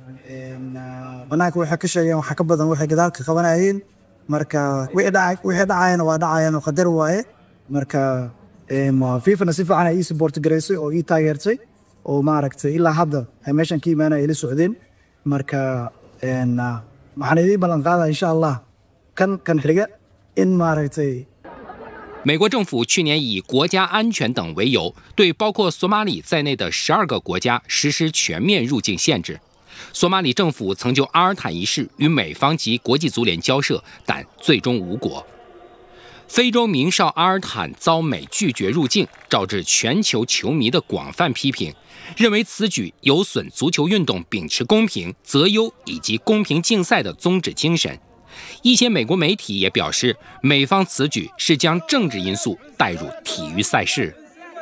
banaanka waxay ka sheegeen waxa ka badan waxay gadaalka qabanayeen marka wixii dhacayna waa dhacayaan oo qadar waaye marka FIFA na si fiican ay support gareysay oo ii taageertay oo maaragtay ilaa hadda ay meeshan ka imaanayeen ila socdeen marka waxaan idin ballan qaadaa insha Allah kan xiga in maaragtay 美国政府去年以国家安全等为由，对包括索马里在内的12个国家实施全面入境限制。索马里政府曾就阿尔坦一事与美方及国际足联交涉，但最终无果。非洲名少阿尔坦遭美拒绝入境，招致全球球迷的广泛批评，认为此举有损足球运动秉持公平、择优以及公平竞赛的宗旨精神。一些美国媒体也表示，美方此举是将政治因素带入体育赛事。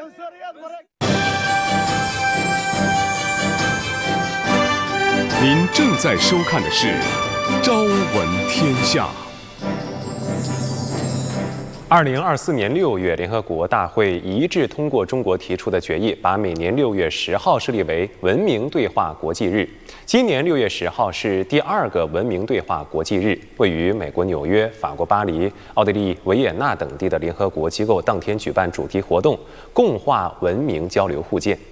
您正在收看的是《朝闻天下》。2024年6月，联合国大会一致通过中国提出的决议，把每年6月10号设立为文明对话国际日。今年6月10号是第2个文明对话国际日，位于美国纽约、法国巴黎、奥地利维也纳等地的联合国机构当天举办主题活动，共话文明交流互鉴。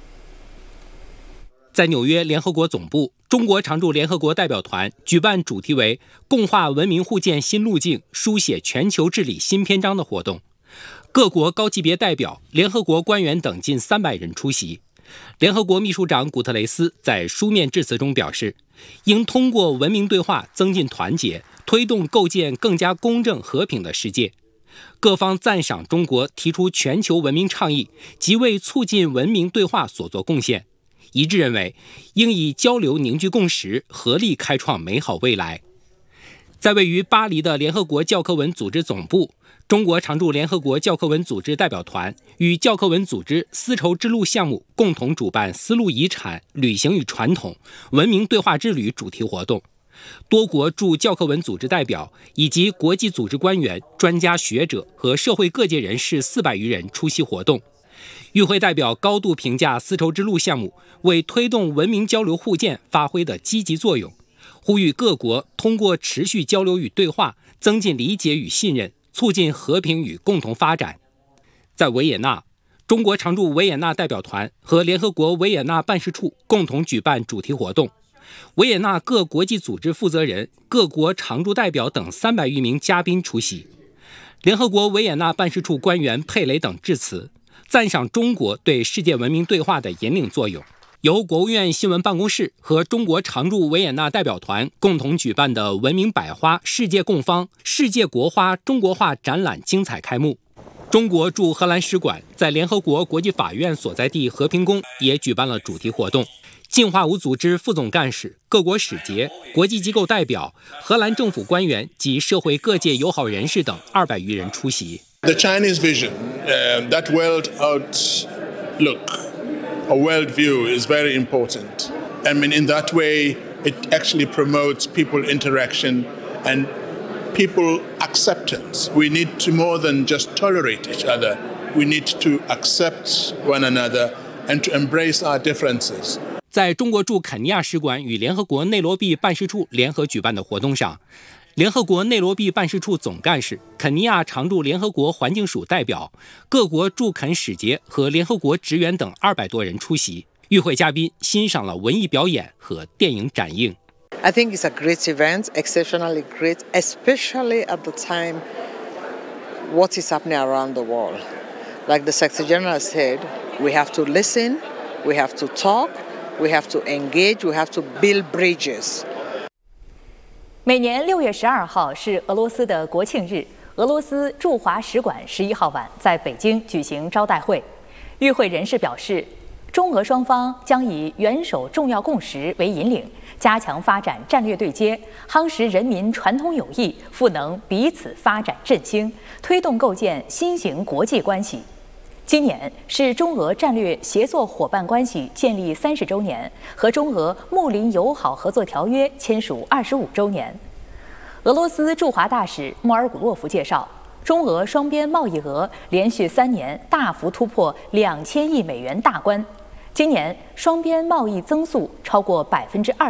在纽约联合国总部，中国常驻联合国代表团举办主题为“共话文明互鉴新路径，书写全球治理新篇章”的活动。各国高级别代表、联合国官员等近300人出席。联合国秘书长古特雷斯在书面致辞中表示，应通过文明对话增进团结，推动构建更加公正和平的世界。各方赞赏中国提出全球文明倡议及为促进文明对话所作贡献，一致认为应以交流凝聚共识，合力开创美好未来。在位于巴黎的联合国教科文组织总部，中国常驻联合国教科文组织代表团与教科文组织丝绸之路项目共同主办丝路遗产、旅行与传统、文明对话之旅主题活动。多国驻教科文组织代表以及国际组织官员、专家学者和社会各界人士400余人出席活动。与会代表高度评价丝绸之路项目为推动文明交流互鉴发挥的积极作用，呼吁各国通过持续交流与对话，增进理解与信任，促进和平与共同发展。在维也纳，中国常驻维也纳代表团和联合国维也纳办事处共同举办主题活动。维也纳各国际组织负责人、各国常驻代表等300余名嘉宾出席。联合国维也纳办事处官员佩雷等致辞，赞赏中国对世界文明对话的引领作用。由国务院新闻办公室和中国常驻维也纳代表团共同举办的文明百花世界共芳世界国花中国画展览精彩开幕。中国驻荷兰使馆在联合国国际法院所在地和平宫也举办了主题活动，净化无组织副总干事、各国使节、国际机构代表、荷兰政府官员及社会各界友好人士等200余人出席。 The Chinese vision, that world outlook, a world view is very important. I mean, in that way, it actually promotes people interaction and people acceptance. We need to more than just tolerate each other. We need to accept one another and to embrace our differences. 在中国驻肯尼亚使馆与联合国内罗毕办事处联合举办的活动上，联合国内罗毕办事处总干事、肯尼亚常驻联合国环境署代表、各国驻肯使节和联合国职员等200多人出席。与会嘉宾欣赏了文艺表演和电影展映。 I think it's a great event, exceptionally great, especially at the time what is happening around the world. Like the Secretary General said, we have to listen, we have to talk, we have to engage, we have to build bridges. 每年6月12号是俄罗斯的国庆日，俄罗斯驻华使馆11号晚在北京举行招待会。与会人士表示，中俄双方将以元首重要共识为引领，加强发展战略对接，夯实人民传统友谊，赋能彼此发展振兴，推动构建新型国际关系。今年是中俄战略协作伙伴关系建立30周年和中俄睦邻友好合作条约签署25周年。俄罗斯驻华大使莫尔古洛夫介绍，中俄双边贸易额连续3年大幅突破2000亿美元大关，今年双边贸易增速超过2%。